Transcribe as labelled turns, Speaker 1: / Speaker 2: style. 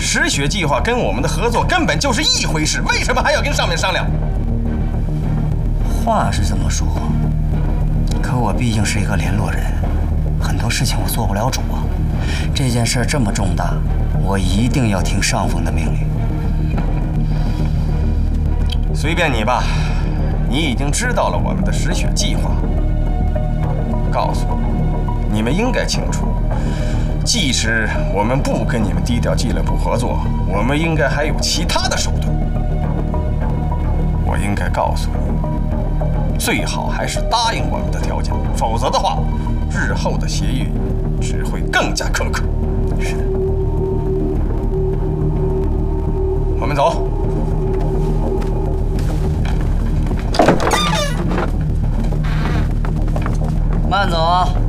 Speaker 1: 石雪计划跟我们的合作根本就是一回事，为什么还要跟上面商量？
Speaker 2: 话是这么说，可我毕竟是一个联络人，很多事情我做不了主啊。这件事这么重大，我一定要听上峰的命令。
Speaker 1: 随便你吧，你已经知道了我们的石雪计划。告诉你们应该清楚，即使我们不跟你们低调俱乐部合作，我们应该还有其他的手段。我应该告诉你，最好还是答应我们的条件，否则的话，日后的协议只会更加苛刻。
Speaker 2: 是的，
Speaker 1: 我们走。
Speaker 2: 慢走啊！